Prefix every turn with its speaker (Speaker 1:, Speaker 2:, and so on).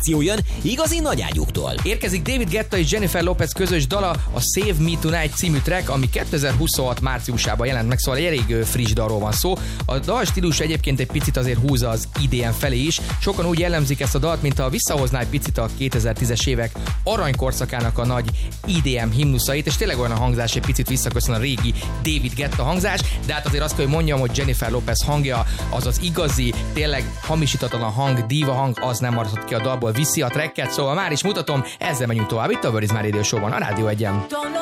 Speaker 1: inspiráció jön igazi nagyágyúktól.
Speaker 2: Érkezik David Guetta és Jennifer Lopez közös dala, a Save Me Tonight című track, ami 2026 márciusában jelent meg, szóval egy elég friss dalról van szó. A dal stílus egyébként egy picit azért húzza az IDM felé is. Sokan úgy jellemzik ezt a dalt, mint ha visszahozná egy picit a 2010-es évek aranykorszakának a nagy IDM himnuszait, és tényleg olyan a hangzás, egy picit visszaköszön a régi David Guetta hangzás, de hát azért azt kell, hogy mondjam, hogy Jennifer Lopez hangja az az igazi, tényleg hamisítatlan hang, diva hang, az nem maradhat ki a dalból, viszi a tracket, szóval már is mutatom, ezzel megyünk tovább itt a Where is My Radio Show-ban, a Rádió 1-en.